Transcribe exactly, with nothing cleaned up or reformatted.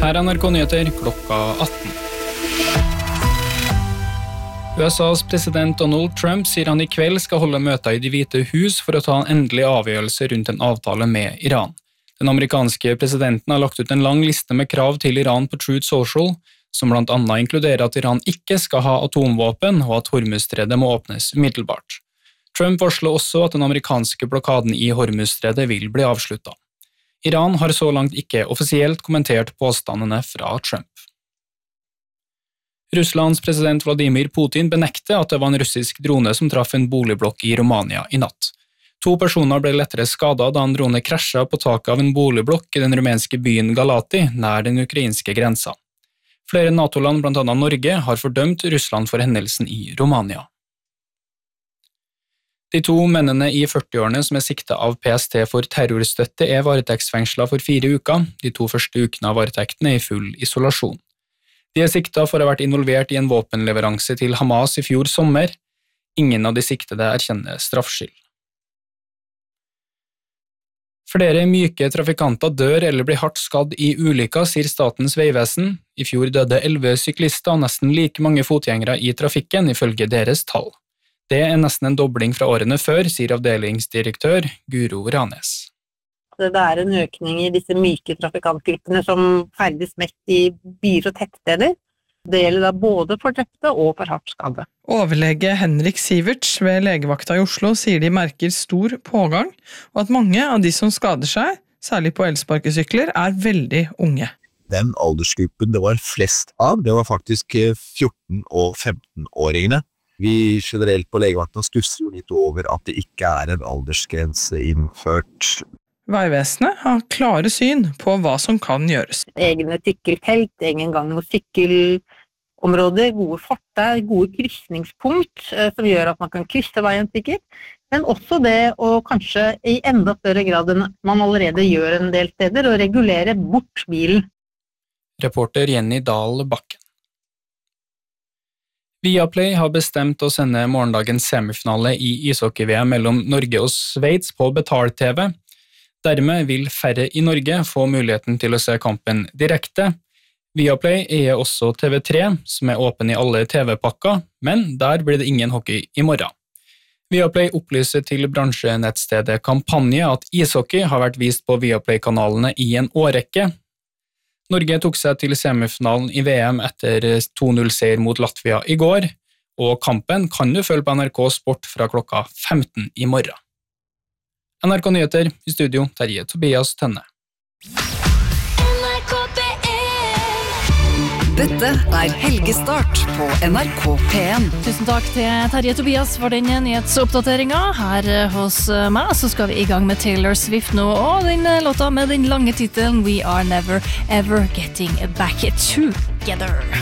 Her er N R K Nyheter klokka atten. U S A's president Donald Trump sier han i kveld skal holde møter i Det hvite hus for å ta en endelig avgjørelse rundt en avtale med Iran. Den amerikanske presidenten har lagt ut en lang liste med krav til Iran på Truth Social, som blant annet inkluderer at Iran ikke skal ha atomvåpen og at Hormuzstredet må åpnes umiddelbart. Trump varsler også at den amerikanske blokaden i Hormuzstredet vil bli avsluttet. Iran har så langt ikke offisielt kommentert påstandene fra Trump. Russlands president Vladimir Putin benekter at det var en russisk drone som traff en boligblokk i Romania i natt. To personer ble lettere skadet da en drone krasjet på taket av en boligblokk i den rumenske byen Galati, nær den ukrainske grensa. Flere NATO-land, blant annet Norge, har fordømt Russland for hendelsen i Romania. De to mennene i førtiårene som er siktet av P S T for terrorstøtte er varetektsfengslet for fire uker. De to første ukene av varetekten er i full isolasjon. De er siktet for å ha vært involvert i en våpenleveranse til Hamas i fjor sommer. Ingen av de siktede erkjenner straffskyld. Flere myke trafikanter dør eller blir hardt skadd i ulykker, sier Statens vegvesen. I fjor døde elleve syklister og nesten like mange fotgjengere i trafikken, ifølge deres tall. Det er nesten en dobling fra årene før, sier avdelingsdirektør Guro Ranes. Det er en økning i disse myke trafikantgruppene som ferdes mest i byer og tettsteder. Det gjelder da både for drepte og for hardt skadde. Overlege Henrik Siverts ved legevakta i Oslo sier de merker stor pågang, og at mange av de som skader seg, særlig på elsparkesykler, er veldig unge. Den aldersgruppen det var flest av, det var faktisk fjorten- og femten-åringene. Vi generelt på legevakten stusser jo litt over at det ikke er en aldersgrense innført. Veivesenet har klare syn på hva som kan gjøres. Egne sykkelfelt, egen gang- og sykkelområder, gode fortau, gode kryssningspunkt som gjør at man kan krysse veien sikkert, men også det å kanskje i enda større grad enn man allerede gjør en del steder, å regulere bort bilen. Reporter Jenny Dahl Bakken. Viaplay har bestemt å sende morgendagens semifinale i ishockey-V M mellom Norge og Sveits på betal-T V. Dermed vil færre i Norge få muligheten til å se kampen direkte. Viaplay er også T V tre, som er åpen i alle T V-pakker, men der blir det ingen hockey i morgen. Viaplay opplyser til bransjenettstedet Kampanje at ishockey har vært vist på Viaplay-kanalene i en årrekke. Norge tok seg til semifinalen i V M etter to null-seier mot Latvia i går, og kampen kan du følge på N R K Sport fra klokka femten i morgen. N R K Nyheter, i studio Terje Tobias Tønne. Dette er Helgestart på N R K P en. Tusen takk til Terje Tobias for den nyhetsoppdateringen. Her hos meg så skal vi i gang med Taylor Swift nå, og den låta med den lange titelen We Are Never Ever Getting Back Together.